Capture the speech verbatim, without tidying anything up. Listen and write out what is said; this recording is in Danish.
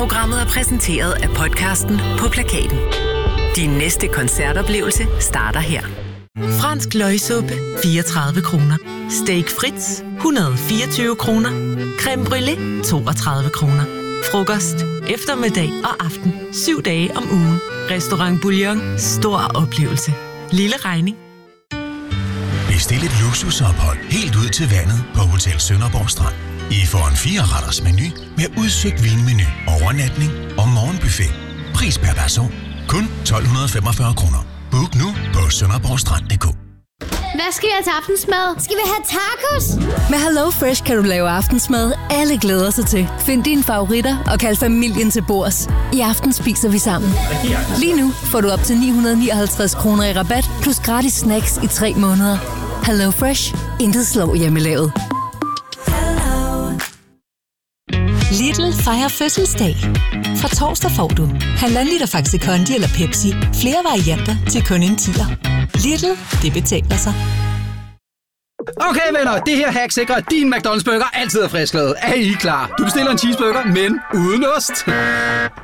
Programmet er præsenteret af podcasten På Plakaten. Din næste koncertoplevelse starter her. Fransk løgsuppe, fireogtredive kroner. Steak Fritz, et hundrede og fireogtyve kroner. Creme brûlée, toogtredive kroner. Frokost, eftermiddag og aften. Syv dage om ugen. Restaurant Bouillon. Stor oplevelse. Lille regning. Bestil et luksusophold helt ud til vandet på Hotel Sønderborg Strand. I får en fire-retters menu med udsøgt vinmenu, overnatning og morgenbuffet. Pris per person. Kun tolv femogfyrre kroner. Book nu på sønderborgstrand punktum d k. Hvad skal vi have til aftensmad? Skal vi have tacos? Med Hello Fresh kan du lave aftensmad, alle glæder sig til. Find dine favoritter og kald familien til bords. I aften spiser vi sammen. Lige nu får du op til ni hundrede nioghalvtreds kroner i rabat, plus gratis snacks i tre måneder. Hello Fresh. Intet slår hjemmelavet. Lidl fejrer fødselsdag. Fra torsdag får du halvanden liter Faxi Kondi eller Pepsi. Flere varianter til kun en tier. Lidl, det betaler sig. Okay venner, det her hack sikrer, at din McDonald's burger altid er frisklavet. Er I klar? Du bestiller en cheeseburger, men uden ost.